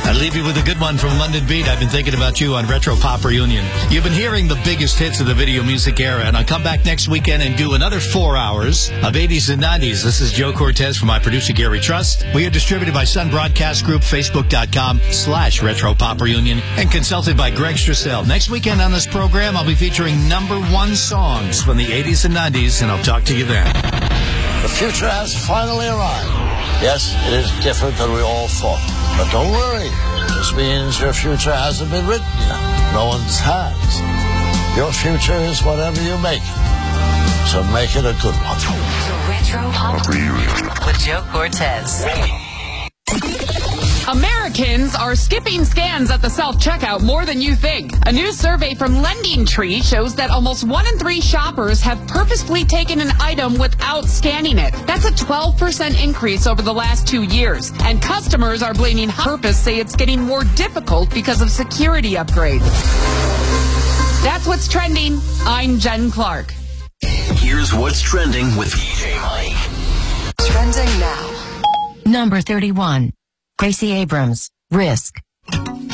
I leave you with a good one from London Beat. I've been thinking about you on Retro Pop Reunion. You've been hearing the biggest hits of the video music era, and I'll come back next weekend and do another 4 hours of 80s and 90s. This is Joe Cortez from my producer, Gary Trust. We are distributed by Sun Broadcast Group, Facebook.com/Retro Pop Reunion, and consulted by Greg Strassel. Next weekend on this program, I'll be featuring #1 songs from the 80s and 90s, and I'll talk to you then. The future has finally arrived. Yes, it is different than we all thought. But don't worry. This means your future hasn't been written yet. No one's has. Your future is whatever you make it. So make it a good one. The Retro Pop Reunion with Joe Cortez. Americans are skipping scans at the self-checkout more than you think. A new survey from LendingTree shows that almost 1 in 3 shoppers have purposefully taken an item without scanning it. That's a 12% increase over the last 2 years. And customers are blaming Purpose, say it's getting more difficult because of security upgrades. That's what's trending. I'm Jen Clark. Here's what's trending with DJ Mike. Trending now. Number 31. Gracie Abrams, Risk.